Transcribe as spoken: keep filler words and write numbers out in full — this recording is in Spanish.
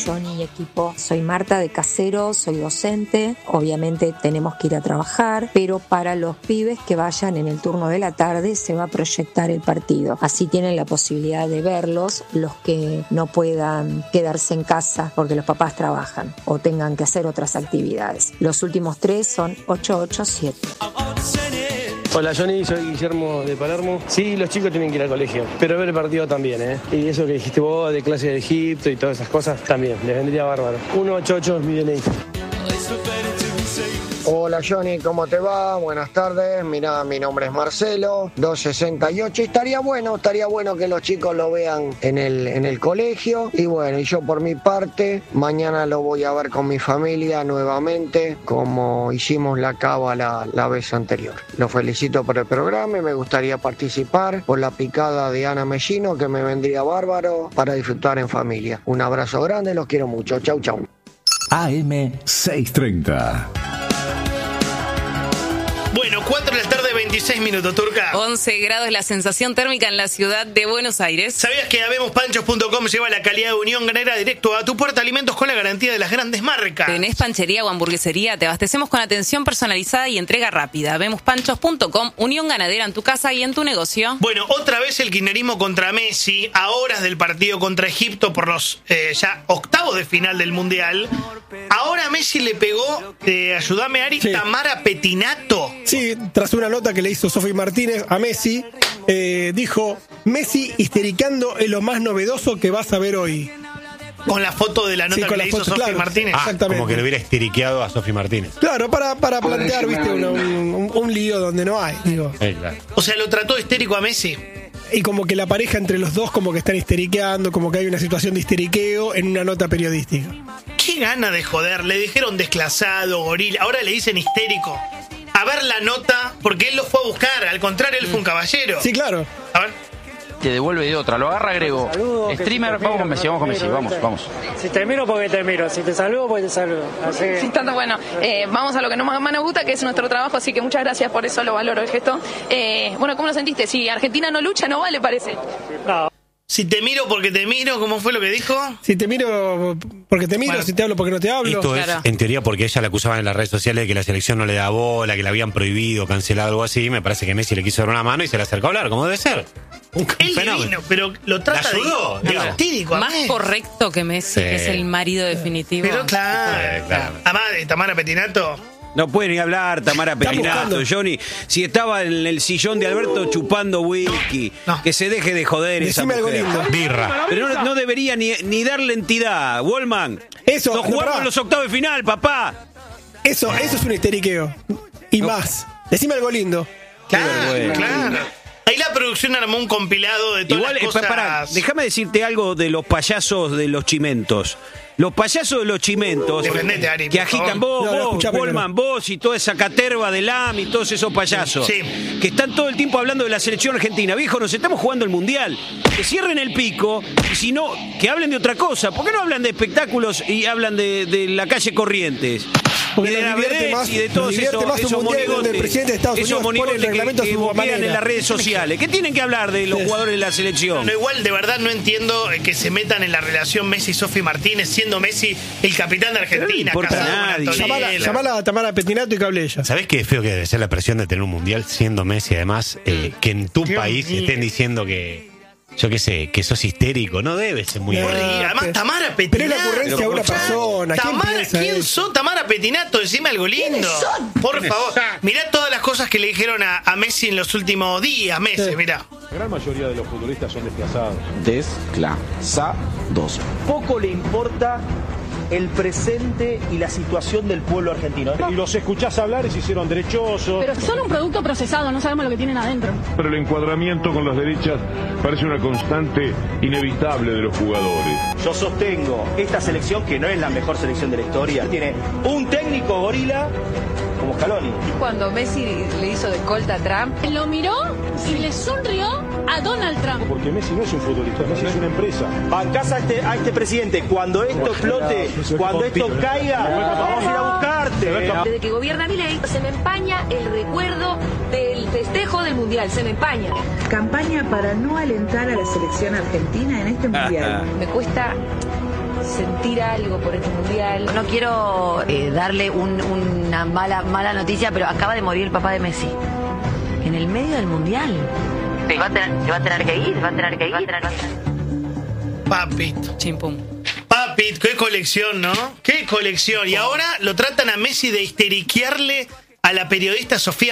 Johnny y equipo. Soy Marta de Casero, soy docente. Obviamente tenemos que ir a trabajar, pero para los pibes que vayan en el turno de la tarde se va a proyectar el partido. Así tienen la posibilidad de verlos los que no puedan quedarse en casa porque los papás trabajan o tengan que hacer otras actividades. Los últimos tres son ocho ocho siete. Hola Johnny, soy Guillermo de Palermo. Sí, los chicos tienen que ir al colegio, pero ver el partido también, ¿eh? Y eso que dijiste vos de clase de Egipto y todas esas cosas, también, les vendría bárbaro. uno ocho ocho es mi D N I. Hola Johnny, ¿cómo te va? Buenas tardes, mirá, mi nombre es Marcelo, doscientos sesenta y ocho. Estaría bueno, estaría bueno que los chicos lo vean en el, en el colegio. Y bueno, y yo por mi parte, mañana lo voy a ver con mi familia nuevamente, como hicimos la cábala la vez anterior. Los felicito por el programa y me gustaría participar por la picada de Ana Mellino, que me vendría bárbaro para disfrutar en familia. Un abrazo grande, los quiero mucho. Chau, chau. A M seiscientos treinta. Bueno, cuatro de la tarde, veintiséis minutos, Turca. once grados la sensación térmica en la ciudad de Buenos Aires. ¿Sabías que habemos panchos punto com lleva la calidad de Unión Ganadera directo a tu puerta? Alimentos con la garantía de las grandes marcas. ¿Tenés panchería o hamburguesería? Te abastecemos con atención personalizada y entrega rápida. habemos panchos punto com, Unión Ganadera en tu casa y en tu negocio. Bueno, otra vez el kirchnerismo contra Messi, a horas del partido contra Egipto por los eh, ya octavos de final del Mundial. Ahora Messi le pegó, eh, ayúdame Ari, sí. Tamara Pettinato. Sí, tras una nota que le hizo Sofi Martínez a Messi, eh, dijo: Messi histericando es lo más novedoso que vas a ver hoy. Con la foto de la nota sí, que le hizo Sofi claro, Martínez. Ah, como que le hubiera histeriqueado a Sofi Martínez. Claro, para, para plantear, viste, un, un, un lío donde no hay. Digo. Sí, claro. O sea, lo trató histérico a Messi. Y como que la pareja entre los dos como que están histeriqueando, como que hay una situación de histeriqueo en una nota periodística. Qué gana de joder, le dijeron desclasado, gorila, ahora le dicen histérico. A ver la nota, porque él lo fue a buscar, al contrario, él fue un caballero. Sí, claro. A ver. Te devuelve de otra, lo agarra Grego. Saludo, streamer, vamos con Messi, vamos con Messi, vamos, vamos. Si te miro porque te miro, si te saludo porque te saludo. Así que... Sí, tanto bueno. Eh, vamos a lo que más, más nos gusta, que es nuestro trabajo, así que muchas gracias por eso, lo valoro el gesto. Eh, bueno, ¿cómo lo sentiste? Si Argentina no lucha, no vale, parece. No. Si te miro porque te miro, ¿cómo fue lo que dijo? Si te miro porque te miro, bueno, si te hablo porque no te hablo. Esto claro. es, en teoría, porque ella la acusaban en las redes sociales de que la selección no le da bola, que la habían prohibido, cancelado, algo así. Me parece que Messi le quiso dar una mano y se le acercó a hablar, como debe ser. Un Él vino, pero lo trata ayudó, de, de histírico. Más correcto que Messi, sí. Que es el marido definitivo. Pero claro, sí, claro. Además, Tamara Pettinato... No puede ni hablar Tamara Pettinato, Johnny. Si estaba en el sillón de Alberto chupando whisky, no, no. Que se deje de joder. Decime esa mujer. Algo lindo. Birra. Pero no, no debería ni, ni darle entidad. Wallman. Eso. No jugamos en los octavos de final, papá. Eso, eso es un histeriqueo. Y no. más. Decime algo lindo. Claro, bueno. claro. Ahí la producción armó un compilado de todas Igual, las cosas. Pará, déjame decirte algo de los payasos de los chimentos. Los payasos de los chimentos Defendete, Ari, que agitan vos, no, vos, Goldman, vos y toda esa caterva de L A M y todos esos payasos sí. que están todo el tiempo hablando de la selección argentina. Viejo, nos estamos jugando el mundial. Que cierren el pico y si no, que hablen de otra cosa. ¿Por qué no hablan de espectáculos y hablan de, de la calle Corrientes? Porque y de la divierte más, y de todos esos, esos monigotes, el presidente de Estados esos Unidos pone el reglamento que, que boquean en las redes sociales. ¿Qué tienen que hablar de los jugadores de la selección? No, igual, de verdad, no entiendo que se metan en la relación Messi-Sofi Martínez, siendo Messi el capitán de Argentina. No importa a nadie. Llamala, llamala a Tamara Pettinato y que hable ella. ¿Sabés qué feo que debe ser la presión de tener un mundial siendo Messi? Además, eh, que en tu Dios país mío. estén diciendo que... Yo qué sé, que sos histérico, no debe ser muy... No, además, Tamara Pettinato. Pero es la ocurrencia de una persona. Tamara, ¿quién, ¿quién son? Tamara Pettinato, decime algo lindo. Por favor, mirá todas las cosas que le dijeron a, a Messi en los últimos días, meses, sí. mirá. La gran mayoría de los futbolistas son desplazados. Desplazados. Poco le importa el presente y la situación del pueblo argentino. Y los escuchás hablar y se hicieron derechosos. Pero son un producto procesado, no sabemos lo que tienen adentro. Pero el encuadramiento con las derechas parece una constante inevitable de los jugadores. Yo sostengo, esta selección, que no es la mejor selección de la historia, tiene un técnico gorila como Scaloni. Cuando Messi le hizo de escolta a Trump, lo miró y le sonrió a Donald Trump. Porque Messi no es un futbolista, Messi es una empresa. Bancás a este, a este presidente. Cuando esto explote, cuando esto caiga, vamos a ir a buscarte. Desde que gobierna Milei, se me empaña el recuerdo del festejo del Mundial. Se me empaña. Campaña para no alentar a la selección argentina en este Mundial. Me cuesta sentir algo por este mundial. No quiero eh, darle un- una mala, mala noticia, pero acaba de morir el papá de Messi. En el medio del mundial. Se va a tener, se va a tener que ir, se va a tener que ir. Va a tener, va a tener. Papito. Chimpum. Papito, qué colección, ¿no? Qué colección. Y ahora lo tratan a Messi de histeriquearle a la periodista Sofía